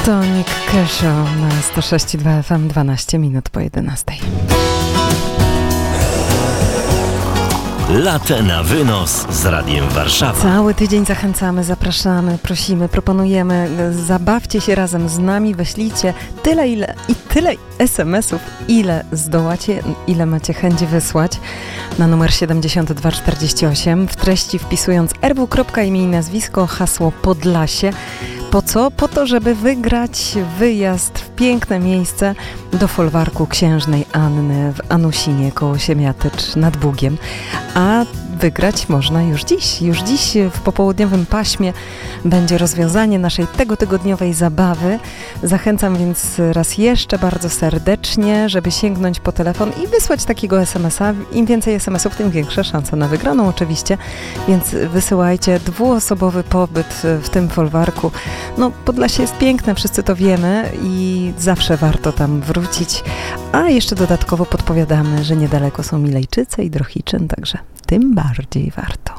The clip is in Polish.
To Nick Kershaw na 106,2 FM, 12 minut po 11. Latte na wynos z Radiem Warszawa. Cały tydzień zachęcamy, zapraszamy, prosimy, proponujemy. Zabawcie się razem z nami, wyślijcie tyle SMS-ów, ile zdołacie, ile macie chęci wysłać na numer 7248. W treści wpisując rw.imię i nazwisko, hasło Podlasie. Po co? Po to, żeby wygrać wyjazd w piękne miejsce do folwarku księżnej Anny w Anusinie koło Siemiatycz nad Bugiem. A wygrać można już dziś. Już dziś w popołudniowym paśmie będzie rozwiązanie naszej tegotygodniowej zabawy. Zachęcam więc raz jeszcze bardzo serdecznie, żeby sięgnąć po telefon i wysłać takiego SMS-a. Im więcej SMS-ów, tym większa szansa na wygraną oczywiście. Więc wysyłajcie dwuosobowy pobyt w tym folwarku. No, Podlasie jest piękne, wszyscy to wiemy i zawsze warto tam wrócić. A jeszcze dodatkowo podpowiadamy, że niedaleko są Milejczyce i Drohiczyn, także tym bardziej warto.